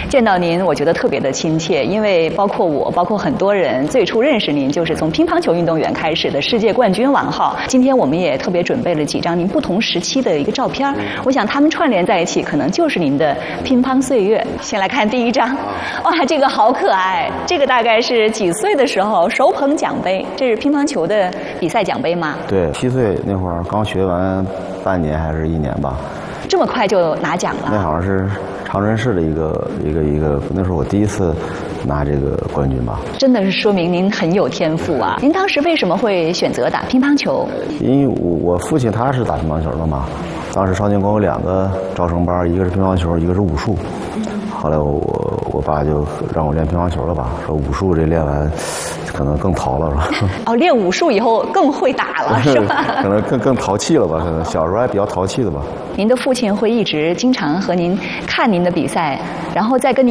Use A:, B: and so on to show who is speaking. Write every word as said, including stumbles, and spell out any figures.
A: 见到您，我觉得特别的亲切，因为包括我，包括很多人，最初认识您就是从乒乓球运动员开始的世界冠军王皓。今天我们也特别准备了几张您不同时期的一个照片，我想他们串联在一起，可能就是您的乒乓岁月。先来看第一张，哇，这个好可爱，这个大概是几岁的时候手捧奖杯，这是乒乓球的比赛奖杯吗？
B: 对，七岁那会儿刚学完半年还是一年吧。
A: 这么快就拿奖了？
B: 那好像是长春市的一个一个一个，那是我第一次拿这个冠军吧。
A: 真的是说明您很有天赋啊！您当时为什么会选择打乒乓球？
B: 因为我我父亲他是打乒乓球的嘛，当时少年宫有两个招生班，一个是乒乓球，一个是武术。后来我我我爸就让我练乒乓球了吧，说武术这练完可能更淘了，是吧？
A: 哦，练武术以后更会打了，是吧？
B: 可能更更淘气了吧？可能小时候还比较淘气的吧。
A: 您的父亲会一直经常和您看您的比赛，然后再跟您。